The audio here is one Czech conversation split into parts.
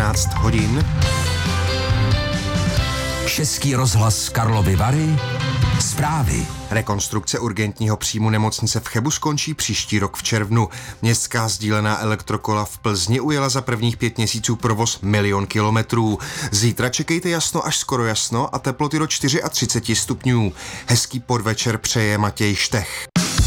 11 hodin. Český rozhlas Karlovy Vary. Zprávy. Rekonstrukce urgentního příjmu nemocnice v Chebu skončí příští rok v červnu. Městská sdílená elektrokola v Plzni ujela za prvních 5 měsíců provoz 1 000 000 kilometrů. Zítra čekejte jasno až skoro jasno a teploty do 34 stupňů. Hezký podvečer přeje Matěj Štech.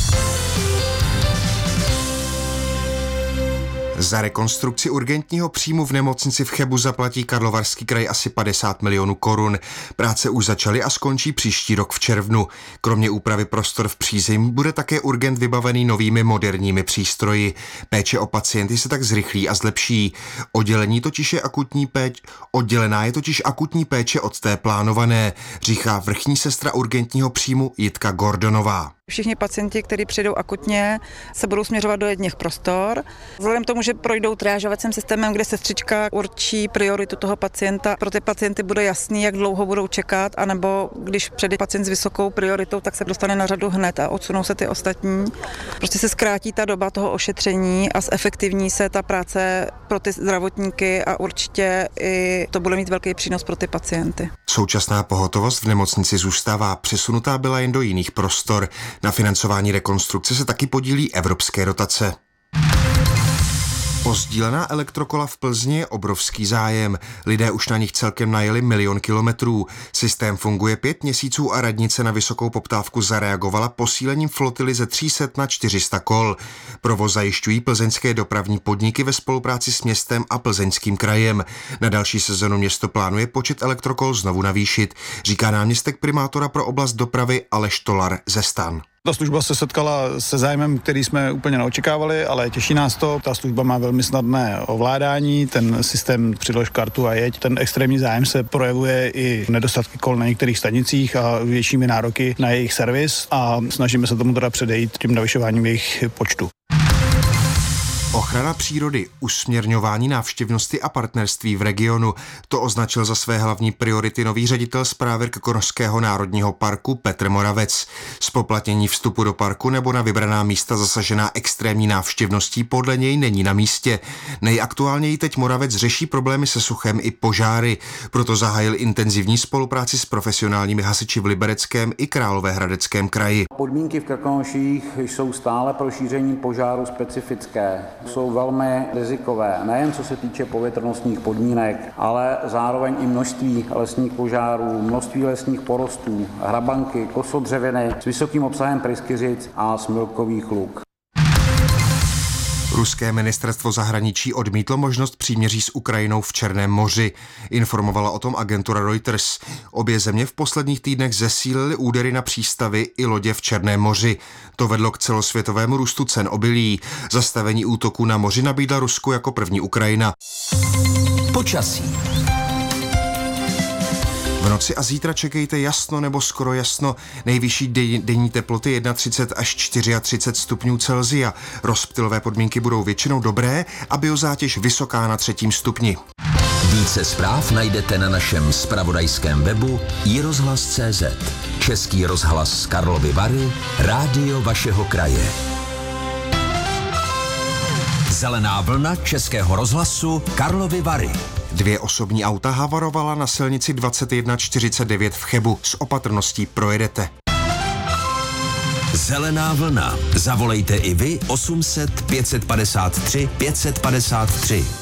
Za rekonstrukci urgentního příjmu v nemocnici v Chebu zaplatí Karlovarský kraj asi 50 milionů korun. Práce už začaly a skončí příští rok v červnu. Kromě úpravy prostor v přízemí bude také urgent vybavený novými moderními přístroji. Péče o pacienty se tak zrychlí a zlepší. Oddělená je totiž akutní péče od té plánované, říká vrchní sestra urgentního příjmu Jitka Gordonová. Všichni pacienti, kteří přijdou akutně, se budou směřovat do jedněch prostor. Vzhledem k tomu, že projdou triážovacím systémem, kde sestřička určí prioritu toho pacienta, pro ty pacienty bude jasný, jak dlouho budou čekat, anebo když přijde pacient s vysokou prioritou, tak se dostane na řadu hned a odsunou se ty ostatní. Prostě se zkrátí ta doba toho ošetření a zefektivní se ta práce pro ty zdravotníky a určitě i to bude mít velký přínos pro ty pacienty. Současná pohotovost v nemocnici zůstává, přesunutá byla jen do jiných prostor. Na financování rekonstrukce se taky podílí evropské dotace. O sdílená elektrokola v Plzni je obrovský zájem. Lidé už na nich celkem najeli 1 000 000 kilometrů. Systém funguje 5 měsíců a radnice na vysokou poptávku zareagovala posílením flotily ze 300 na 400 kol. Provoz zajišťují plzeňské dopravní podniky ve spolupráci s městem a Plzeňským krajem. Na další sezonu město plánuje počet elektrokol znovu navýšit, říká náměstek primátora pro oblast dopravy Aleš Tolar ze STAN. Ta služba se setkala se zájmem, který jsme úplně neočekávali, ale těší nás to. Ta služba má velmi snadné ovládání, ten systém přilož kartu a jeď. Ten extrémní zájem se projevuje i v nedostatky kol na některých stanicích a většími nároky na jejich servis a snažíme se tomu teda předejít tím navyšováním jejich počtu. Ochrana přírody, usměrňování návštěvnosti a partnerství v regionu. To označil za své hlavní priority nový ředitel správy Krkonošského národního parku Petr Moravec. Zpoplatnění vstupu do parku nebo na vybraná místa zasažená extrémní návštěvností podle něj není na místě. Nejaktuálněji teď Moravec řeší problémy se suchem i požáry. Proto zahájil intenzivní spolupráci s profesionálními hasiči v Libereckém i Královéhradeckém kraji. Podmínky v Krkonoších jsou stále pro šíření požáru specifické. Jsou velmi rizikové, nejen co se týče povětrnostních podmínek, ale zároveň i množství lesních požárů, množství lesních porostů, hrabanky, kosodřeviny s vysokým obsahem pryskyřic a smilkových luk. Ruské ministerstvo zahraničí odmítlo možnost příměří s Ukrajinou v Černém moři. Informovala o tom agentura Reuters. Obě země v posledních týdnech zesílily údery na přístavy i lodě v Černém moři. To vedlo k celosvětovému růstu cen obilí. Zastavení útoků na moři nabídla Rusku jako první Ukrajina. Počasí. V noci a zítra čekejte jasno nebo skoro jasno. Nejvyšší denní teploty 31 až 34 stupňů Celsia. Rozptylové podmínky budou většinou dobré a biozátěž vysoká na 3. stupni. Více zpráv najdete na našem zpravodajském webu iRozhlas.cz. Český rozhlas Karlovy Vary, rádio vašeho kraje. Zelená vlna Českého rozhlasu Karlovy Vary. 2 osobní auta havarovala na silnici 2149 v Chebu. S opatrností projedete. Zelená vlna. Zavolejte i vy 800 553 553.